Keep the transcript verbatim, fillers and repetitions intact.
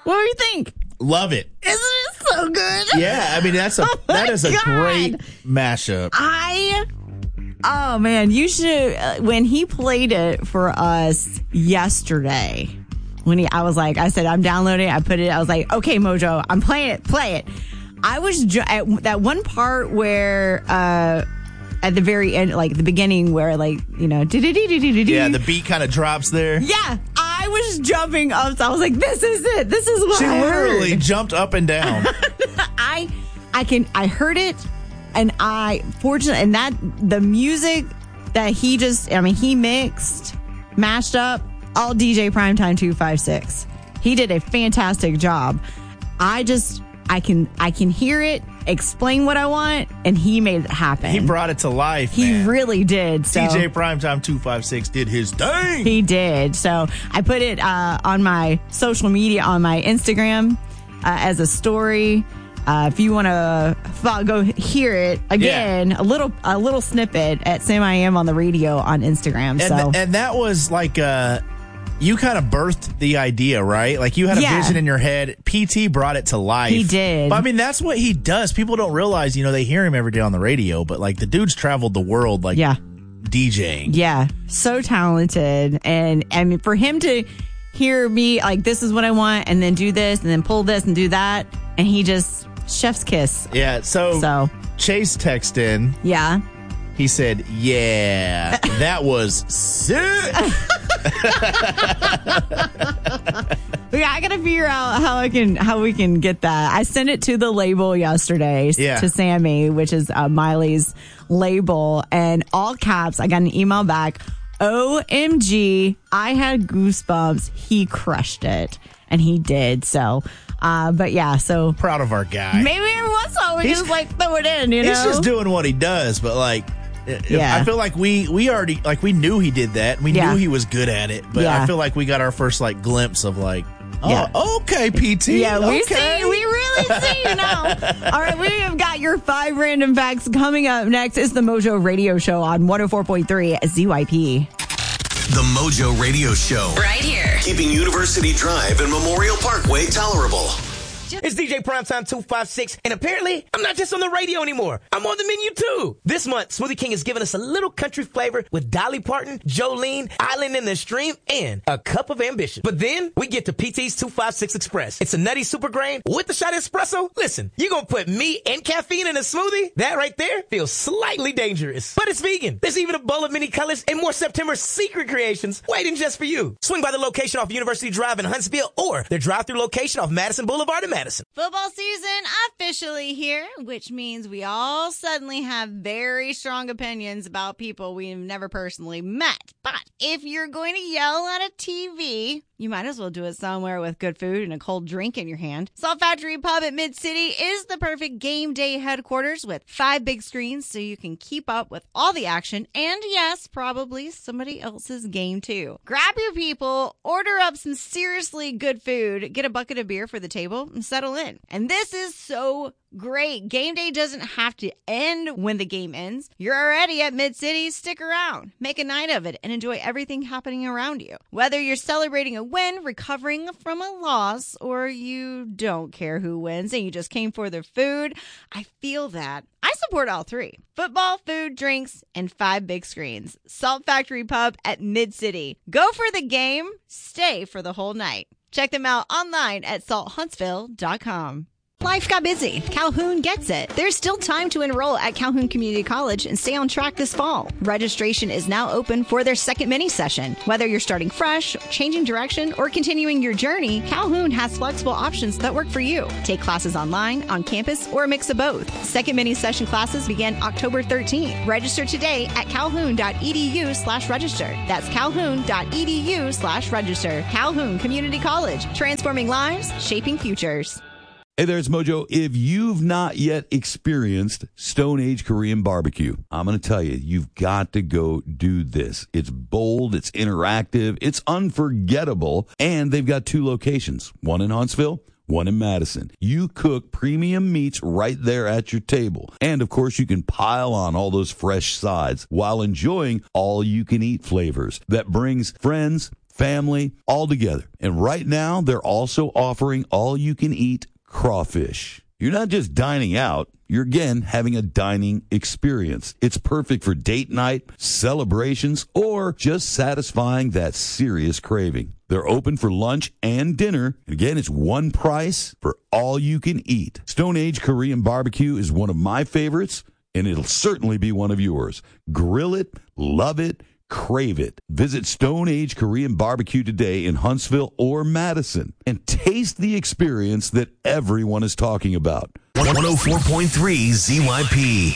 What do you think? Love it. Isn't it so good? Yeah, I mean, that's a Oh that my is a God. great mashup. I, oh man, you should, uh, when he played it for us yesterday, when he, I was like, I said, I'm downloading it, I put it, I was like, okay, Mojo, I'm playing it, play it. I was, ju- at that one part where, uh, at the very end, like the beginning where like, you know, Yeah, the beat kind of drops there. yeah, I was jumping up, so I was like, this is it, this is what She I literally heard. jumped up and down. I, I can, I heard it. And I, fortunately, and that, the music that he just, I mean, he mixed, mashed up, all D J Primetime two five six. He did a fantastic job. I just, I can, I can hear it, explain what I want, and he made it happen. He brought it to life, He man. really did. So. D J Primetime two five six did his thing. He did. So I put it uh, on my social media, on my Instagram, uh, as a story. Uh, if you want to fo- go hear it again, Yeah. a little a little snippet at Sam I Am on the radio on Instagram. And, So th- and that was like, uh, you kind of birthed the idea, right? Like you had a Yeah. vision in your head. P T brought it to life. He did. But I mean, that's what he does. People don't realize, you know, they hear him every day on the radio, but like the dude's traveled the world, like yeah, DJing. yeah, so talented, and I mean for him to hear me like this is what I want, and then do this, and then pull this and do that, and he just chef's kiss. Yeah. So, So Chase texted in. yeah. He said, yeah, that was sick. Yeah, I gotta figure out how I can how we can get that. I sent it to the label yesterday Yeah. to Sammy, which is uh, Miley's label, and all caps. I got an email back. O M G! I had goosebumps. He crushed it, and he did. So, uh, but yeah. So Proud of our guy. maybe every once in a while we He's- just like throw it in. You know, He's just doing what he does, but like, Yeah. I feel like we we already like we knew he did that, and we Yeah. knew he was good at it. But Yeah. I feel like we got our first like glimpse of like, oh, Yeah. okay, P T. Yeah, we okay. see, we really see you now. All right, we have got your five random facts coming up next. It's the Mojo Radio Show on one oh four point three Z Y P. The Mojo Radio Show. Right here. Keeping University Drive and Memorial Parkway tolerable. It's D J Primetime two five six, and apparently, I'm not just on the radio anymore. I'm on the menu, too. This month, Smoothie King has given us a little country flavor with Dolly Parton, Jolene, Island in the Stream, and a cup of ambition. But then, we get to P T's two five six Express. It's a nutty super grain with a shot of espresso. Listen, you gonna put me and caffeine in a smoothie? That right there feels slightly dangerous. But it's vegan. There's even a bowl of mini colors and more September secret creations waiting just for you. Swing by the location off University Drive in Huntsville or their drive-through location off Madison Boulevard in Madison. Football season officially here, which means we all suddenly have very strong opinions about people we've never personally met. But if you're going to yell at a T V, you might as well do it somewhere with good food and a cold drink in your hand. Salt Factory Pub at Mid-City is the perfect game day headquarters with five big screens so you can keep up with all the action and, yes, probably somebody else's game too. Grab your people, order up some seriously good food, get a bucket of beer for the table, and settle in. And this is so great. Game day doesn't have to end when the game ends. You're already at Mid-City. Stick around. Make a night of it and enjoy everything happening around you. Whether you're celebrating a win, recovering from a loss, or you don't care who wins and you just came for the food, I feel that. I support all three. Football, food, drinks, and five big screens. Salt Factory Pub at Mid-City. Go for the game. Stay for the whole night. Check them out online at salt huntsville dot com. Life got busy. Calhoun gets it. There's still time to enroll at Calhoun Community College and stay on track this fall. Registration is now open for their second mini session. Whether you're starting fresh, changing direction, or continuing your journey, Calhoun has flexible options that work for you. Take classes online, on campus, or a mix of both. Second mini session classes begin October thirteenth. Register today at calhoun.edu slash register. That's calhoun.edu slash register. Calhoun Community College. Transforming lives, shaping futures. Hey there, it's Mojo. If you've not yet experienced Stone Age Korean barbecue, I'm going to tell you, you've got to go do this. It's bold, it's interactive, it's unforgettable, and they've got two locations, one in Huntsville, one in Madison. You cook premium meats right there at your table. And, of course, you can pile on all those fresh sides while enjoying all-you-can-eat flavors that brings friends, family, all together. And right now, they're also offering all-you-can-eat crawfish. You're not just dining out. You're, again, having a dining experience. It's perfect for date night, celebrations, or just satisfying that serious craving. They're open for lunch and dinner. Again, it's one price for all you can eat. Stone Age Korean Barbecue is one of my favorites, and it'll certainly be one of yours. Grill it, love it, crave it. Visit Stone Age Korean Barbecue today in Huntsville or Madison and taste the experience that everyone is talking about. one oh four point three Z Y P.